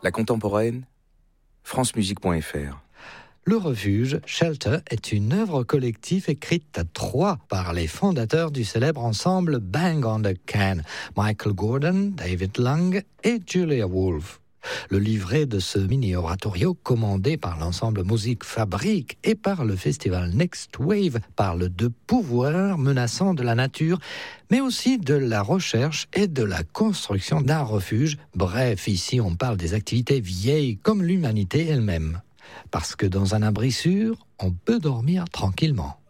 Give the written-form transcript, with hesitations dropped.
La contemporaine, francemusique.fr. Le refuge, Shelter, est une œuvre collective écrite à 3 par les fondateurs du célèbre ensemble Bang on the Can, Michael Gordon, David Lang et Julia Wolf. Le livret de ce mini-oratorio, commandé par l'ensemble Musique Fabrique et par le festival Next Wave, parle de pouvoirs menaçants de la nature, mais aussi de la recherche et de la construction d'un refuge. Bref, ici on parle des activités vieilles comme l'humanité elle-même. Parce que dans un abri sûr, on peut dormir tranquillement.